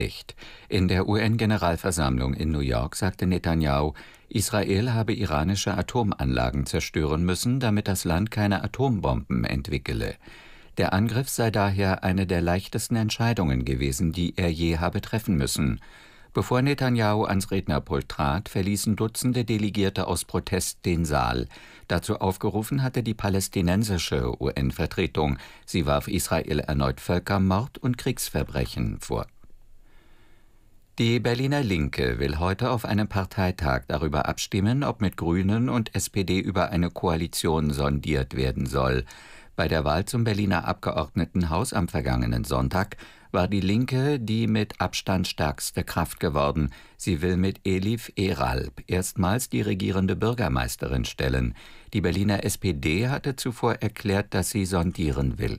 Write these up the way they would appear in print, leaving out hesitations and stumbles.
In der UN-Generalversammlung in New York sagte Netanyahu, Israel habe iranische Atomanlagen zerstören müssen, damit das Land keine Atombomben entwickele. Der Angriff sei daher eine der leichtesten Entscheidungen gewesen, die er je habe treffen müssen. Bevor Netanyahu ans Rednerpult trat, verließen Dutzende Delegierte aus Protest den Saal. Dazu aufgerufen hatte die palästinensische UN-Vertretung. Sie warf Israel erneut Völkermord und Kriegsverbrechen vor. Die Berliner Linke will heute auf einem Parteitag darüber abstimmen, ob mit Grünen und SPD über eine Koalition sondiert werden soll. Bei der Wahl zum Berliner Abgeordnetenhaus am vergangenen Sonntag war die Linke die mit Abstand stärkste Kraft geworden. Sie will mit Elif Eralp erstmals die regierende Bürgermeisterin stellen. Die Berliner SPD hatte zuvor erklärt, dass sie sondieren will.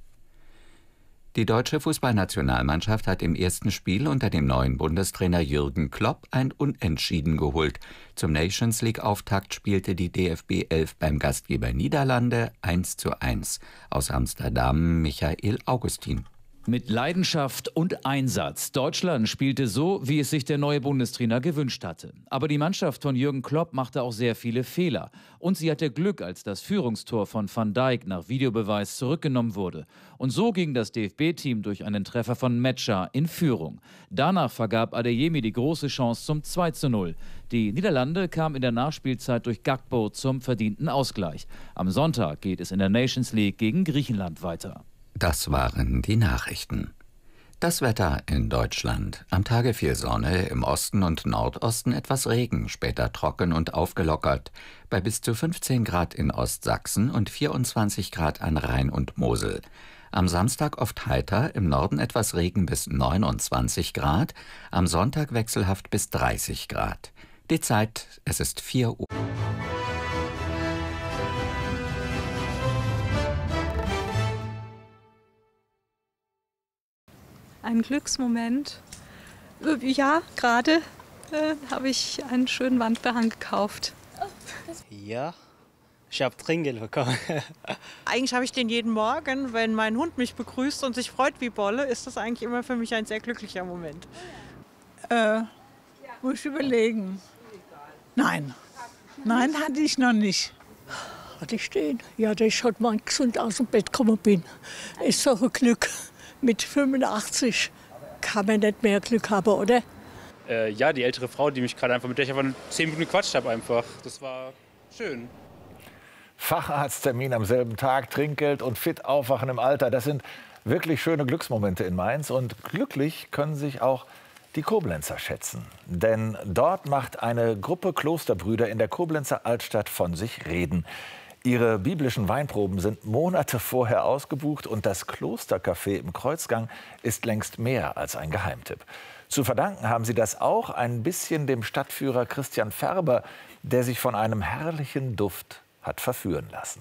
Die deutsche Fußballnationalmannschaft hat im ersten Spiel unter dem neuen Bundestrainer Jürgen Klopp ein Unentschieden geholt. Zum Nations-League-Auftakt spielte die DFB 11 beim Gastgeber Niederlande 1:1. Aus Amsterdam Michael Augustin. Mit Leidenschaft und Einsatz. Deutschland spielte so, wie es sich der neue Bundestrainer gewünscht hatte. Aber die Mannschaft von Jürgen Klopp machte auch sehr viele Fehler. Und sie hatte Glück, als das Führungstor von Van Dijk nach Videobeweis zurückgenommen wurde. Und so ging das DFB-Team durch einen Treffer von Metscher in Führung. Danach vergab Adeyemi die große Chance zum 2:0. Die Niederlande kamen in der Nachspielzeit durch Gakpo zum verdienten Ausgleich. Am Sonntag geht es in der Nations League gegen Griechenland weiter. Das waren die Nachrichten. Das Wetter in Deutschland. Am Tage viel Sonne, im Osten und Nordosten etwas Regen, später trocken und aufgelockert. Bei bis zu 15 Grad in Ostsachsen und 24 Grad an Rhein und Mosel. Am Samstag oft heiter, im Norden etwas Regen bis 29 Grad. Am Sonntag wechselhaft bis 30 Grad. Die Zeit, es ist 4 Uhr. Ein Glücksmoment. Ja, gerade habe ich einen schönen Wandbehang gekauft. Ja, ich habe Trinkgeld bekommen. Eigentlich habe ich den jeden Morgen, wenn mein Hund mich begrüßt und sich freut wie Bolle, ist das eigentlich immer für mich ein sehr glücklicher Moment. Muss ich überlegen. Nein, hatte ich noch nicht. Hatte ich den? Ja, dass ich heute mal gesund aus dem Bett gekommen bin. Ist doch ein Glück. Mit 85 kann man nicht mehr Glück haben, oder? Ja, die ältere Frau, mit der ich einfach 10 Minuten gequatscht habe einfach. Das war schön. Facharzttermin am selben Tag, Trinkgeld und fit aufwachen im Alter. Das sind wirklich schöne Glücksmomente in Mainz. Und glücklich können sich auch die Koblenzer schätzen. Denn dort macht eine Gruppe Klosterbrüder in der Koblenzer Altstadt von sich reden. Ihre biblischen Weinproben sind Monate vorher ausgebucht und das Klostercafé im Kreuzgang ist längst mehr als ein Geheimtipp. Zu verdanken haben sie das auch ein bisschen dem Stadtführer Christian Färber, der sich von einem herrlichen Duft hat verführen lassen.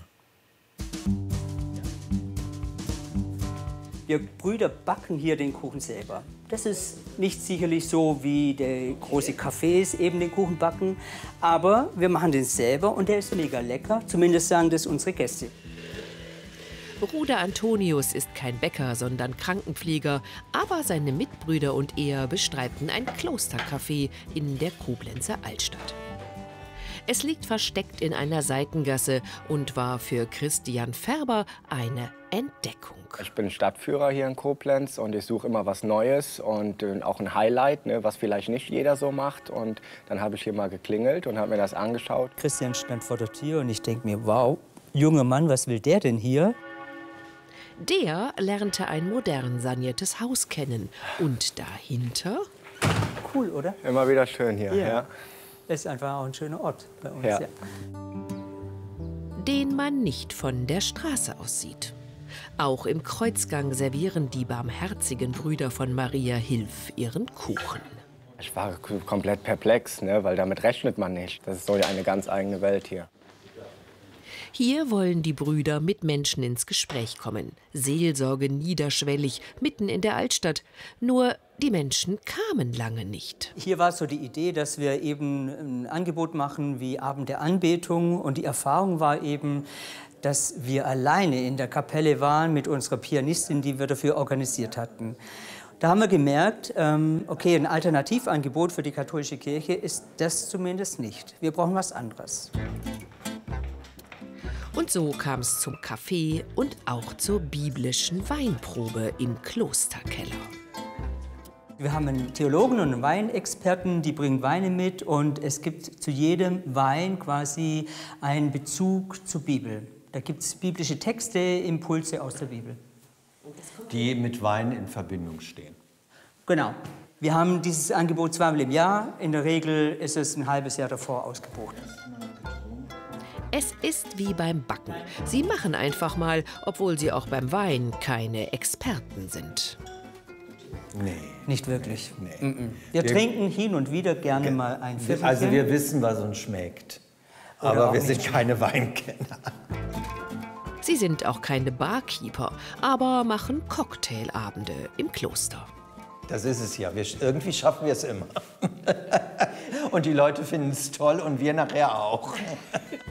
Wir Brüder backen hier den Kuchen selber. Das ist nicht sicherlich so, wie der große Cafés eben den Kuchen backen, aber wir machen den selber und der ist mega lecker. Zumindest sagen das unsere Gäste. Bruder Antonius ist kein Bäcker, sondern Krankenpfleger, aber seine Mitbrüder und er bestreiten ein Klostercafé in der Koblenzer Altstadt. Es liegt versteckt in einer Seitengasse und war für Christian Färber eine Entdeckung. Ich bin Stadtführer hier in Koblenz und ich suche immer was Neues und auch ein Highlight, ne, was vielleicht nicht jeder so macht. Und dann habe ich hier mal geklingelt und habe mir das angeschaut. Christian stand vor der Tür und ich denke mir, wow, junger Mann, was will der denn hier? Der lernte ein modern saniertes Haus kennen. Und dahinter? Cool, oder? Immer wieder schön hier. Ja. Das ist einfach auch ein schöner Ort bei uns. Ja. Ja. Den man nicht von der Straße aus sieht. Auch im Kreuzgang servieren die barmherzigen Brüder von Maria Hilf ihren Kuchen. Ich war komplett perplex, ne, weil damit rechnet man nicht. Das ist so eine ganz eigene Welt hier. Hier wollen die Brüder mit Menschen ins Gespräch kommen. Seelsorge niederschwellig, mitten in der Altstadt. Nur die Menschen kamen lange nicht. Hier war so die Idee, dass wir eben ein Angebot machen wie Abend der Anbetung. Und die Erfahrung war eben, dass wir alleine in der Kapelle waren mit unserer Pianistin, die wir dafür organisiert hatten. Da haben wir gemerkt, okay, ein Alternativangebot für die katholische Kirche ist das zumindest nicht. Wir brauchen was anderes. Und so kam es zum Kaffee und auch zur biblischen Weinprobe im Klosterkeller. Wir haben einen Theologen und einen Weinexperten, die bringen Weine mit und es gibt zu jedem Wein quasi einen Bezug zur Bibel. Da gibt es biblische Texte, Impulse aus der Bibel. Die mit Wein in Verbindung stehen. Genau. Wir haben dieses Angebot zweimal im Jahr. In der Regel ist es ein halbes Jahr davor ausgebucht. Es ist wie beim Backen. Sie machen einfach mal, obwohl sie auch beim Wein keine Experten sind. Nee. Nicht wirklich. Nee. Wir trinken hin und wieder gerne mal ein Viertelchen. Also wir wissen, was uns schmeckt. Aber wir sind keine Weinkenner. Sie sind auch keine Barkeeper, aber machen Cocktailabende im Kloster. Das ist es ja. Irgendwie schaffen wir es immer. Und die Leute finden es toll und wir nachher auch.